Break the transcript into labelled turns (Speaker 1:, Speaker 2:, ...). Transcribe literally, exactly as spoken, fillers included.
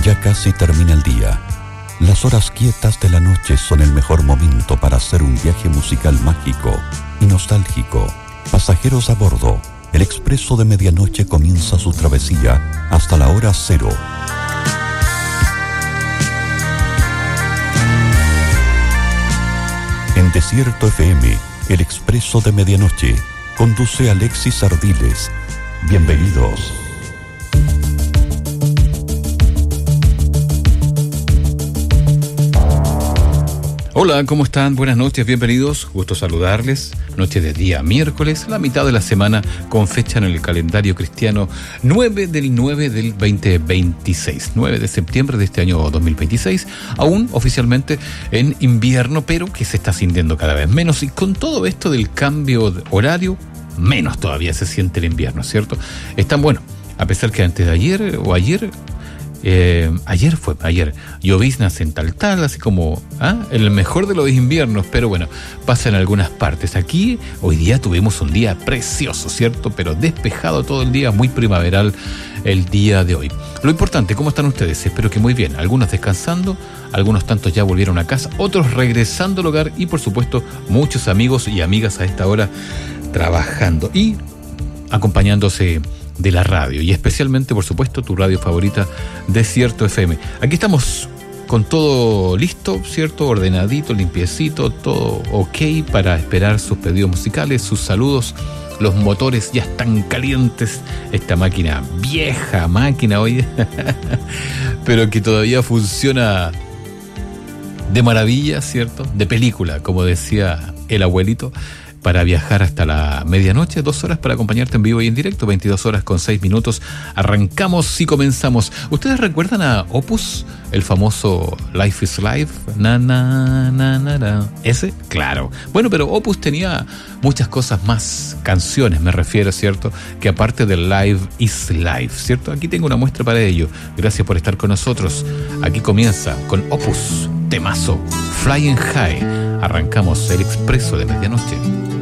Speaker 1: Ya casi termina el día. Las horas quietas de la noche son el mejor momento para hacer un viaje musical mágico y nostálgico. Pasajeros a bordo, el expreso de medianoche comienza su travesía hasta la hora cero. En Desierto F M, el expreso de medianoche, conduce Alexis Ardiles. Bienvenidos.
Speaker 2: Hola, ¿cómo están? Buenas noches, bienvenidos. Gusto saludarles. Noche de día miércoles, la mitad de la semana, con fecha en el calendario cristiano nueve del nueve del veinte veintiséis. nueve de septiembre de este año dos mil veintiséis. Aún oficialmente en invierno, pero que se está sintiendo cada vez menos. Y con todo esto del cambio de horario, menos todavía se siente el invierno, ¿cierto? Es tan bueno, a pesar que antes de ayer o ayer... Eh, ayer fue, ayer, lloviznas en tal tal, así como ¿ah? el mejor de los inviernos, pero bueno, pasa en algunas partes. Aquí hoy día tuvimos un día precioso, ¿cierto? Pero despejado todo el día, muy primaveral el día de hoy. Lo importante, ¿cómo están ustedes? Espero que muy bien, algunos descansando, algunos tantos ya volvieron a casa, otros regresando al hogar y por supuesto muchos amigos y amigas a esta hora trabajando y acompañándose de la radio, y especialmente, por supuesto, tu radio favorita, Desierto F M. Aquí estamos con todo listo, ¿cierto? Ordenadito, limpiecito, todo ok para esperar sus pedidos musicales, sus saludos. Los motores ya están calientes. Esta máquina, vieja máquina, oye, pero que todavía funciona de maravilla, ¿cierto? De película, como decía el abuelito, para viajar hasta la medianoche, dos horas para acompañarte en vivo y en directo, veintidós horas con seis minutos. Arrancamos y comenzamos. ¿Ustedes recuerdan a Opus? El famoso Life is Life. Na, na, na, na, na. ¿Ese? Claro. Bueno, pero Opus tenía muchas cosas más, canciones me refiero, ¿cierto? Que aparte del Life is Life, ¿cierto? Aquí tengo una muestra para ello. Gracias por estar con nosotros. Aquí comienza con Opus, temazo, Flying High. Arrancamos el expreso de medianoche.